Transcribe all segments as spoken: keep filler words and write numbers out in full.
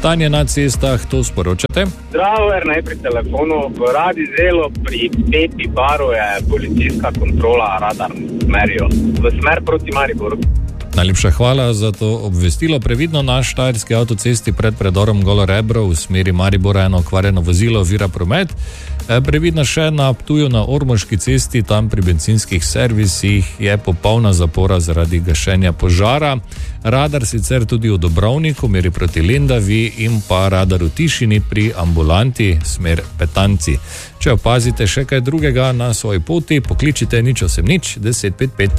stanje na cestah, to sporočate. Zdravo, Ernaj pri telefonu. V Radi Zelo pri Pepi baru je policijska kontrola radar merijo v smer proti Mariboru. Najlepša hvala za to obvestilo. Previdno na štajerski avtocesti pred predorom Golo Rebro v smeri Maribora eno okvarjeno vozilo ovira promet. Previdno še na Ptuju na Ormoški cesti, tam pri bencinskih servisih je popolna zapora zaradi gašenja požara. Radar sicer tudi v Dobrovniku, meri proti Lendavi, in pa radar v Tišini pri ambulanti smer Petanci. Če opazite še kaj drugega na svoji poti, pokličite nič osem nič deset pet pet.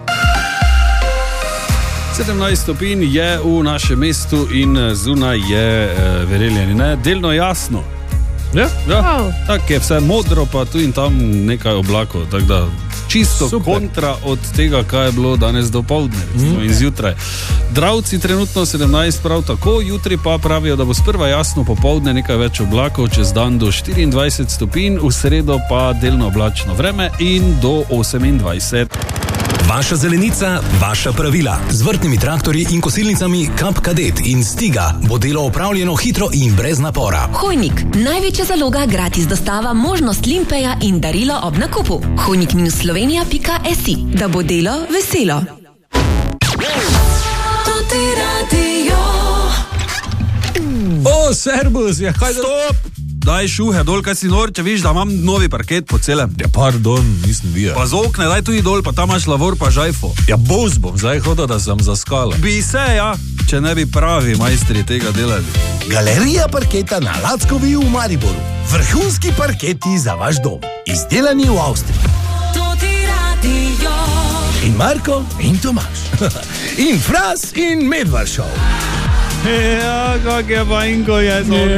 sedemnajst stopinj je v našem mestu in zunaj je, verjeli ali ne, delno jasno. Ja, ja. Wow. Tako je vse modro, pa tu in tam nekaj oblakov, tako da čisto super. Kontra od tega, kaj je bilo danes dopoldne mm. in zjutraj. Dravci trenutno sedemnajst, prav tako, jutri pa pravijo, da bo sprva jasno, popoldne nekaj več oblakov, čez dan do štiriindvajset stopinj, v sredo pa delno oblačno vreme in do osemindvajset. Vaša zelenica, vaša pravila. Z vrtnimi traktorji in kosilnicami Kap Kadet in Stiga bo delo opravljeno hitro in brez napora. Hojnik, največja zaloga, gratis dostava, možnost limpeja in darilo ob nakupu. hojnik minus slovenija pika si, da bo delo veselo. O, servus, ja, kaj stop! Daj šuhe dol, kaj si nor, če viš, da imam novi parket po celem. Ja, pardon, nisem videl. Pa z okne, daj tudi dol, pa tam imaš lavor pa žajfo. Ja, boz bom zdaj hodil, da sem zaskala. Bi se, ja, če ne bi pravi majstri tega delali. Galerija parketa na Lackovi v Mariboru. Vrhunski parketi za vaš dom. Izdelani v Avstriji. In Marko in Tomaš. In Fras in Medvaršov. Ja, kak je pa inko je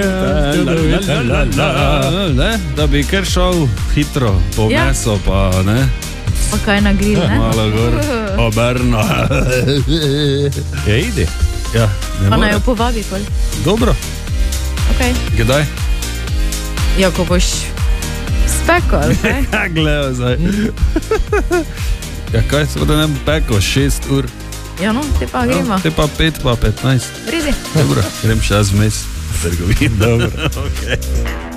ne, da bi kar šel hitro po Ja. meso, pa ne, Pa kaj na grill, ne? malo gor, oberno. Ja, ide. Ja, ne Pa naj jo more. povabi pol. Dobro, Okay. kdaj? Ja, ko boš spekel, ali kaj? Ja, gledaj zdaj. Ja, kaj, seveda ne bi pekel, šest ur. Ja, no, te pa gremo. Te pa pet, pa petnajst. Vredi. Dobro, grem še jaz vmes v trgovino. Dobro. Okay.